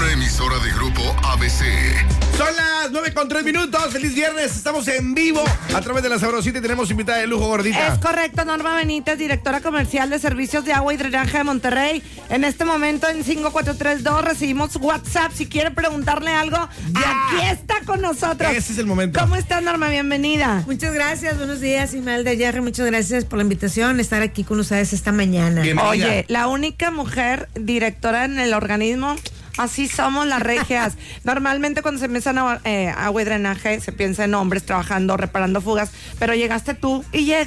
una emisora de Grupo ABC. Son las 9:03. Feliz viernes. Estamos en vivo a través de La Sabrosita y tenemos invitada de lujo, gordita. Es correcto, Norma Benítez, directora comercial de Servicios de Agua y Drenaje de Monterrey. En este momento en 5432 recibimos WhatsApp. Si quiere preguntarle algo, aquí está con nosotros. Ese es el momento. ¿Cómo estás, Norma? Bienvenida. Muchas gracias, buenos días, Imelda, Jerry, muchas gracias por la invitación, estar aquí con ustedes esta mañana. Bienvenida. Oye, la única mujer directora en el organismo. Así somos las regias. Normalmente cuando se empiezan agua y drenaje se piensa en hombres trabajando, reparando fugas, pero llegaste tú.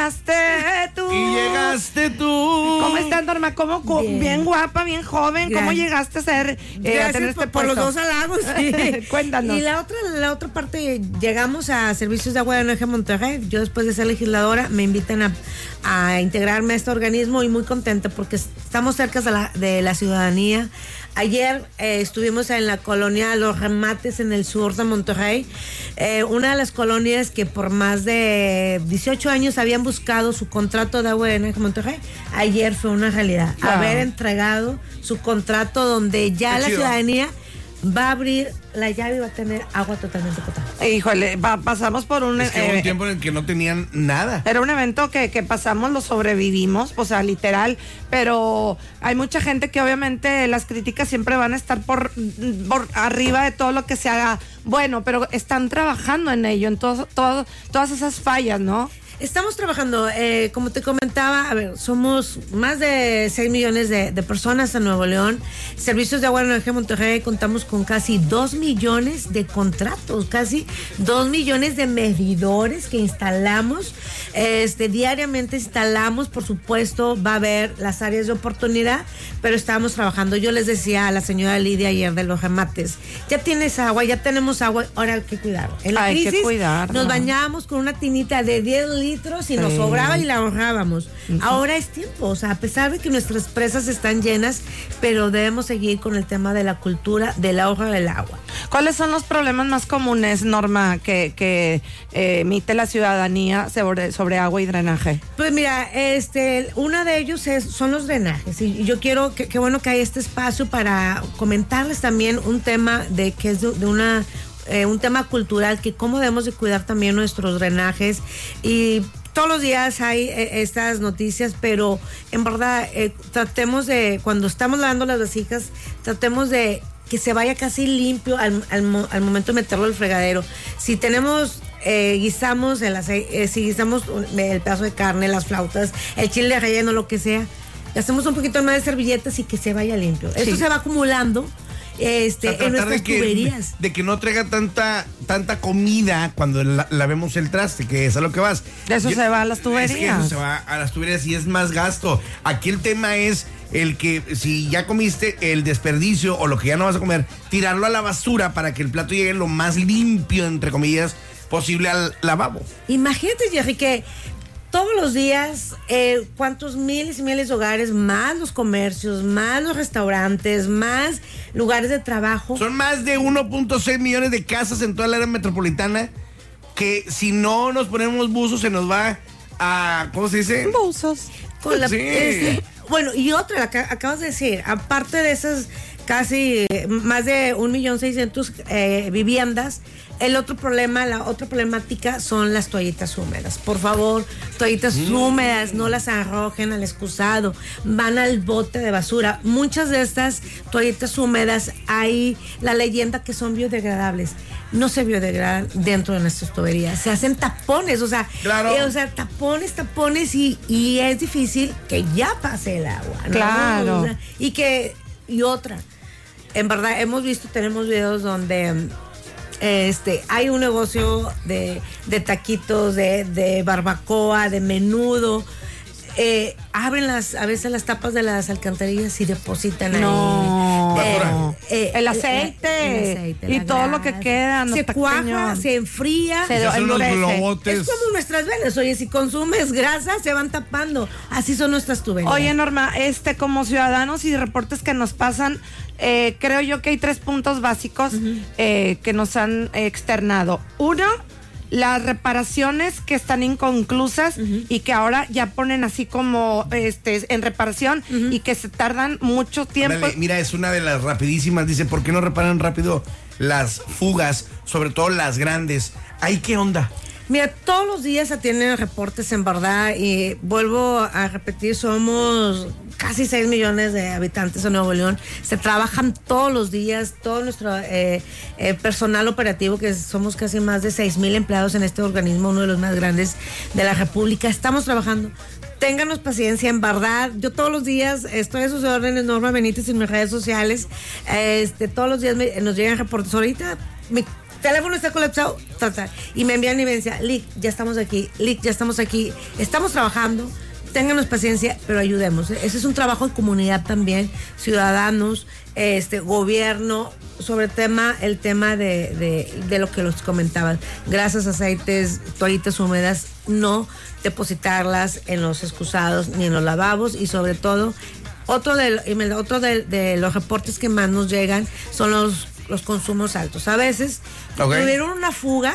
¿Cómo estás, Norma? Bien guapa, bien joven. ¿Cómo llegaste a ser Gracias a tener este por los puesto? dos halagos. Sí. Cuéntanos. Y la otra parte, llegamos a Servicios de Agua y Drenaje Monterrey. Yo, después de ser legisladora, me invitan a integrarme a este organismo y muy contenta porque estamos cerca de la ciudadanía. Ayer estuvimos en la colonia Los Remates en el sur de Monterrey, una de las colonias que por más de 18 años habían buscado su contrato de agua de drenaje Monterrey. Ayer fue una realidad, haber entregado su contrato donde ya la ciudadanía va a abrir la llave y va a tener agua totalmente potable. Híjole, pasamos por un... Es que hubo un tiempo en el que no tenían nada. Era un evento que pasamos, lo sobrevivimos, o sea, literal, pero hay mucha gente que obviamente las críticas siempre van a estar por arriba de todo lo que se haga bueno, pero están trabajando en ello, en todas esas fallas, ¿no? Estamos trabajando, como te comentaba, somos más de 6 millones de personas en Nuevo León. Servicios de Agua y Drenaje Monterrey contamos con casi 2 millones de contratos, casi 2 millones de medidores que instalamos. Diariamente instalamos, por supuesto, va a haber las áreas de oportunidad, pero estamos trabajando. Yo les decía a la señora Lidia ayer de Los Remates, ya tienes agua, ya tenemos agua, ahora hay que cuidarlo. En la crisis que cuidarlo. Nos bañábamos con una tinita de 10 litros y nos sobraba y la ahorrábamos. Ahora es tiempo, o sea, a pesar de que nuestras presas están llenas, pero debemos seguir con el tema de la cultura del ahorro del agua. ¿Cuáles son los problemas más comunes, Norma, que emite la ciudadanía sobre agua y drenaje? Pues mira, uno de ellos son los drenajes, y yo quiero, qué bueno que hay este espacio para comentarles también un tema que es un tema cultural, que cómo debemos de cuidar también nuestros drenajes. Y todos los días hay estas noticias, pero en verdad tratemos de, cuando estamos lavando las vasijas, tratemos de que se vaya casi limpio al momento de meterlo al fregadero. Si tenemos guisamos el aceite, si guisamos el pedazo de carne, las flautas, el chile relleno, lo que sea, hacemos un poquito más de servilletas y que se vaya limpio. Sí. Esto se va acumulando en nuestras tuberías. De que no traiga tanta comida cuando lavemos el traste, que es a lo que vas. Eso se va a las tuberías. Es que eso se va a las tuberías y es más gasto. Aquí el tema es el que si ya comiste el desperdicio o lo que ya no vas a comer, tirarlo a la basura para que el plato llegue lo más limpio, entre comillas, posible al lavabo. Imagínate, Jerry, que todos los días, cuántos miles y miles de hogares, más los comercios, más los restaurantes, más lugares de trabajo. Son más de 1.6 millones de casas en toda la área metropolitana que si no nos ponemos buzos se nos va a, ¿cómo se dice? Buzos. Sí. Bueno, y otra, la que acabas de decir, aparte de esas casi más de 1.600.000 viviendas, la otra problemática son las toallitas húmedas. Por favor, toallitas húmedas, no las arrojen al excusado, van al bote de basura. Muchas de estas toallitas húmedas hay la leyenda que son biodegradables. No se biodegradan dentro de nuestras tuberías, se hacen tapones, claro. Tapones y es difícil que ya pase el agua, ¿no? Claro. Y otra, en verdad tenemos videos donde hay un negocio de taquitos, de barbacoa, de menudo. Abren a veces las tapas de las alcantarillas y depositan ahí. El aceite y todo lo que queda. Se cuaja, se enfría, se endurece. Es como nuestras venas. Oye, si consumes grasa, se van tapando. Así son nuestras tuberías. Oye, Norma, como ciudadanos y reportes que nos pasan, creo yo que hay 3 puntos básicos que nos han externado. Uno, las reparaciones que están inconclusas y que ahora ya ponen así como en reparación y que se tardan mucho tiempo. Dale, mira, es una de las rapidísimas. Dice, ¿por qué no reparan rápido las fugas, sobre todo las grandes? ¿Ahí qué onda? Mira, todos los días se tienen reportes, en verdad, y vuelvo a repetir, somos casi 6 millones de habitantes en Nuevo León. Se trabajan todos los días, todo nuestro personal operativo, que somos casi más de 6,000 empleados en este organismo, uno de los más grandes de la República. Estamos trabajando. Ténganos paciencia, en verdad. Yo todos los días estoy a sus órdenes, Norma Benítez, en mis redes sociales. Todos los días nos llegan reportes. Ahorita mi teléfono está colapsado, y me envían y me dicen, Lick, ya estamos aquí, Lick, ya estamos aquí, estamos trabajando, ténganos paciencia, pero ayudemos. Ese es un trabajo de comunidad también, ciudadanos, gobierno, sobre el tema de lo que los comentaban. Grasas, aceites, toallitas húmedas, no depositarlas en los excusados ni en los lavabos, y sobre todo, otro de los reportes que más nos llegan son los consumos altos. A veces tuvieron una fuga,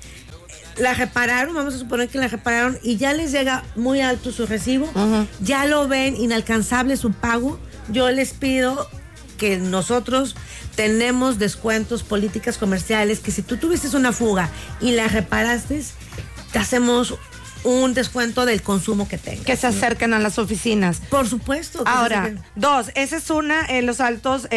la repararon, vamos a suponer que la repararon, y ya les llega muy alto su recibo, ya lo ven inalcanzable su pago. Yo les pido que nosotros tenemos descuentos, políticas comerciales, que si tú tuviste una fuga y la reparaste, te hacemos un descuento del consumo que tengas. Que se acerquen a las oficinas. Por supuesto. Ahora, 2, esa es una, los altos,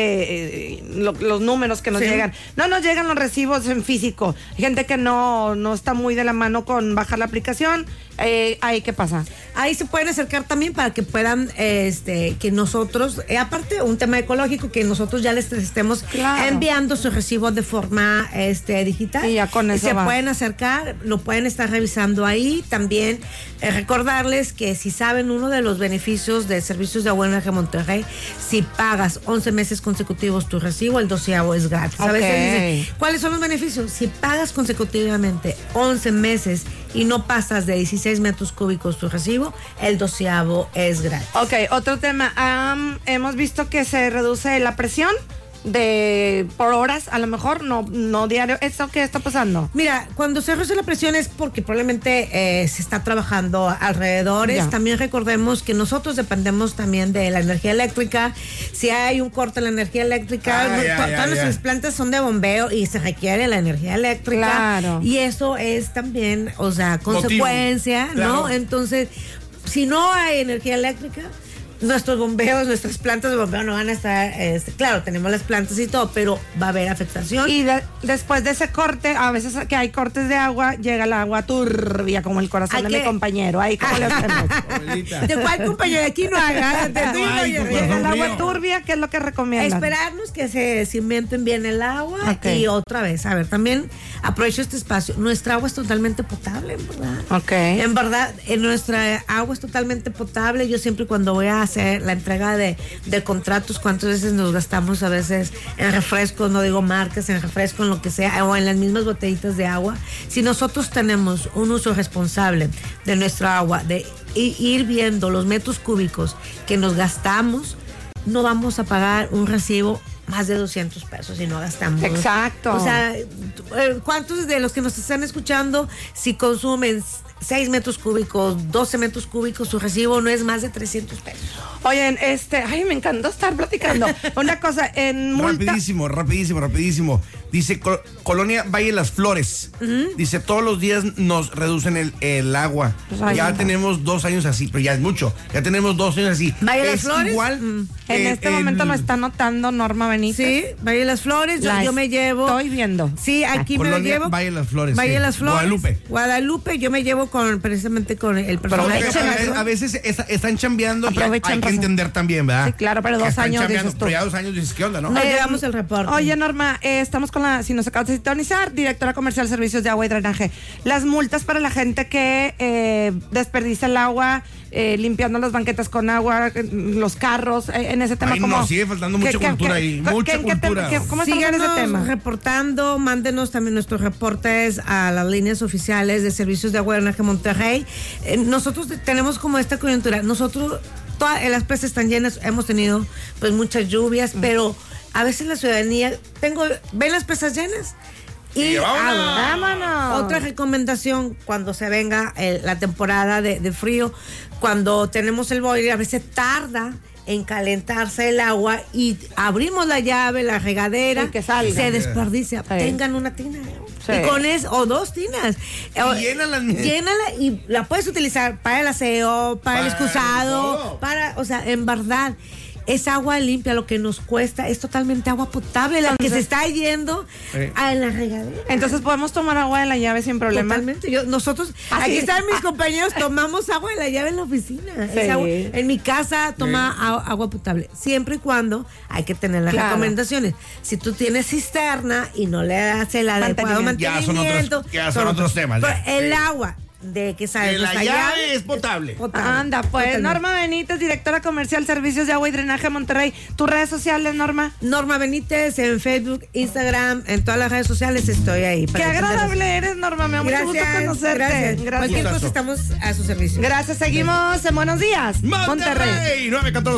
los números que nos llegan. No nos llegan los recibos en físico. Hay gente que no está muy de la mano con bajar la aplicación. ¿Ahí qué pasa? Ahí se pueden acercar también para que puedan, que nosotros, aparte un tema ecológico, que nosotros ya les estemos enviando su recibo de forma digital. Y ya con eso se pueden acercar, lo pueden estar revisando ahí. También recordarles que si saben uno de los beneficios de Servicios de Agua y Drenaje Monterrey, si pagas 11 meses consecutivos tu recibo, el 12avo es gratis. A veces dicen, ¿cuáles son los beneficios? Si pagas consecutivamente 11 meses y no pasas de 16 metros cúbicos tu recibo, el 12avo es gratis. Ok, otro tema. Hemos visto que se reduce la presión por horas, a lo mejor, no diario. ¿Eso qué está pasando? Mira, cuando se reduce la presión es porque probablemente se está trabajando alrededores. Ya. También recordemos que nosotros dependemos también de la energía eléctrica. Si hay un corte en la energía eléctrica, todas nuestras plantas son de bombeo y se requiere la energía eléctrica. Claro. Y eso es también, consecuencia, ¿no? Claro. Entonces, si no hay energía eléctrica, nuestros bombeos, nuestras plantas de bombeo no van a estar, claro, tenemos las plantas y todo, pero va a haber afectación. Y después de ese corte, a veces que hay cortes de agua, llega el agua turbia, como el corazón de mi compañero. Ahí, ¿cómo le hacemos? ¿De cuál compañero? Aquí no haga. Llega el agua turbia, ¿qué es lo que recomiendan? Esperarnos que se cimenten bien el agua. Y otra vez, a ver, también aprovecho este espacio. Nuestra agua es totalmente potable, en verdad. En verdad, nuestra agua es totalmente potable. Yo siempre cuando voy a hacer la entrega de contratos, cuántas veces nos gastamos a veces en refrescos, no digo marcas, en refresco, en lo que sea, o en las mismas botellitas de agua. Si nosotros tenemos un uso responsable de nuestra agua, de ir viendo los metros cúbicos que nos gastamos, no vamos a pagar un recibo más de 200 pesos si no gastamos. Exacto. O sea, ¿cuántos de los que nos están escuchando, si consumen 6 metros cúbicos, 12 metros cúbicos, su recibo no es más de 300 pesos? Oye, me encantó estar platicando. Una cosa, en multa... Rapidísimo. Dice, Colonia Valle Las Flores. Dice, todos los días nos reducen el agua. Pues ya tenemos 2 años así, pero ya es mucho. Ya tenemos 2 años así. Valle Las Flores. Igual. En este momento lo está notando Norma Benítez. Sí, Valle Las Flores. Yo me llevo. Estoy viendo. Sí, aquí Colonia me lo llevo. Valle Las Flores. Valle Las Flores. Guadalupe. Yo me llevo precisamente con el personal. A veces están chambeando y hay que entender también, ¿verdad? Sí, claro, pero 2 años dices tú. Pero ya 2 años dices, ¿qué onda, no? Nos llevamos el reporte. Oye, Norma, estamos con si nos acabas de sintonizar, directora comercial Servicios de Agua y Drenaje. Las multas para la gente que desperdicia el agua, limpiando las banquetas con agua, los carros, en ese tema. No, sigue faltando mucha cultura ahí, mucha cultura. ¿Cómo estamos en ese tema? Reportando, mándenos también nuestros reportes a las líneas oficiales de Servicios de Agua y Drenaje Monterrey. Nosotros tenemos como esta coyuntura, todas las presas están llenas, hemos tenido pues muchas lluvias, pero a veces la ciudadanía, ven las presas llenas, Y vámonos. Otra recomendación cuando se venga la temporada de frío, cuando tenemos el boiler, a veces tarda en calentarse el agua y abrimos la llave, la regadera, Y que salga. se desperdicia. Sí. Tengan una tina. Sí. Y con eso, o 2 tinas. Llénala y la puedes utilizar para el aseo, para el excusado, todo. o sea, en verdad. Es agua limpia, lo que nos cuesta es totalmente agua potable, la que se está yendo a la regadera. Entonces podemos tomar agua de la llave sin problema. Totalmente. Nosotros, Ah, aquí sí. están mis compañeros, tomamos agua de la llave en la oficina. Sí. En mi casa toma agua potable, siempre y cuando hay que tener las Claro. recomendaciones. Si tú tienes cisterna y no le haces el adecuado mantenimiento, Ya son otros temas. Pero Ya. el Sí. agua de que sale De la nuestra llave es potable. Anda, pues, Totalmente. Norma Benítez, directora comercial, Servicios de Agua y Drenaje Monterrey. ¿Tus redes sociales, Norma? Norma Benítez en Facebook, Instagram, en todas las redes sociales estoy ahí. Qué para atenderlos. agradable eres, Norma. Me da mucho gusto conocerte. Gracias. Cualquier Gustazo. cosa estamos a su servicio. Gracias. Seguimos en Buenos Días, Monterrey. 9:14.